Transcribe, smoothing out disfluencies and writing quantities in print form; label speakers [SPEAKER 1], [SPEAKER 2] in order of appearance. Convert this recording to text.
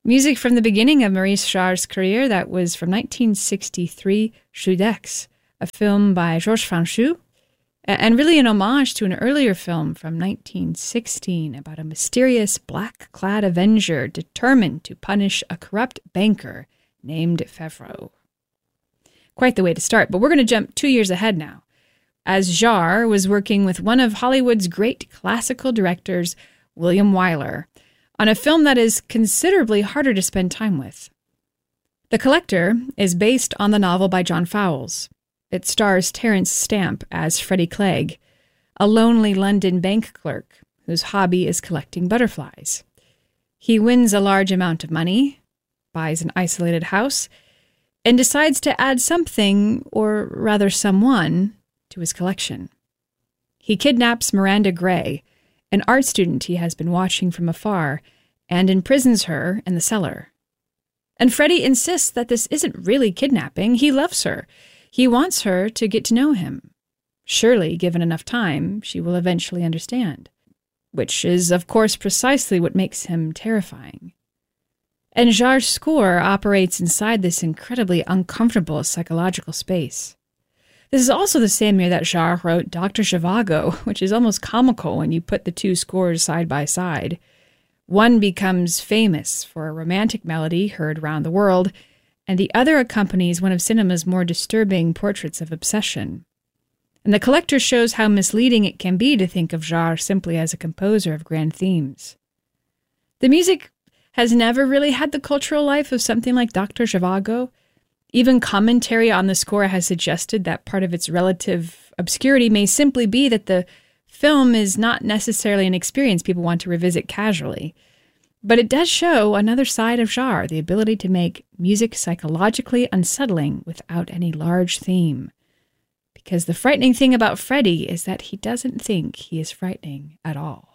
[SPEAKER 1] Music from the beginning of Maurice Jarre's career, that was from 1963, Judex, a film by Georges Franchu, and really an homage to an earlier film from 1916 about a mysterious black-clad avenger determined to punish a corrupt banker named Favreau. Quite the way to start, but we're going to jump 2 years ahead now, as Jarre was working with one of Hollywood's great classical directors, William Wyler, on a film that is considerably harder to spend time with. The Collector is based on the novel by John Fowles. It stars Terence Stamp as Freddie Clegg, a lonely London bank clerk whose hobby is collecting butterflies. He wins a large amount of money, buys an isolated house, and decides to add something, or rather someone, to his collection. He kidnaps Miranda Gray, an art student he has been watching from afar, and imprisons her in the cellar. And Freddie insists that this isn't really kidnapping. He loves her. He wants her to get to know him. Surely, given enough time, she will eventually understand. Which is, of course, precisely what makes him terrifying. And Jarre's score operates inside this incredibly uncomfortable psychological space. This is also the same year that Jarre wrote Dr. Zhivago, which is almost comical when you put the two scores side by side. One becomes famous for a romantic melody heard around the world, and the other accompanies one of cinema's more disturbing portraits of obsession. And The Collector shows how misleading it can be to think of Jarre simply as a composer of grand themes. The music has never really had the cultural life of something like Dr. Zhivago. Even commentary on the score has suggested that part of its relative obscurity may simply be that the film is not necessarily an experience people want to revisit casually. But it does show another side of Jarre, the ability to make music psychologically unsettling without any large theme. Because the frightening thing about Freddie is that he doesn't think he is frightening at all.